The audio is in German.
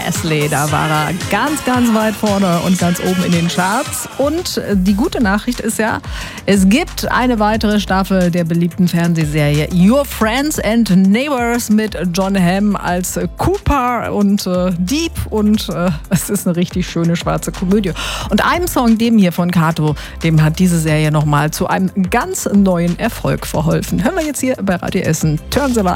Presley. Da war er ganz, ganz weit vorne und ganz oben in den Charts. Und die gute Nachricht ist ja, es gibt eine weitere Staffel der beliebten Fernsehserie Your Friends and Neighbors mit Jon Hamm als Cooper und Dieb. Und es ist eine richtig schöne schwarze Komödie. Und einem Song, dem hier von Kato, dem hat diese Serie nochmal zu einem ganz neuen Erfolg verholfen. Hören wir jetzt hier bei Radio Essen. Turn the Light.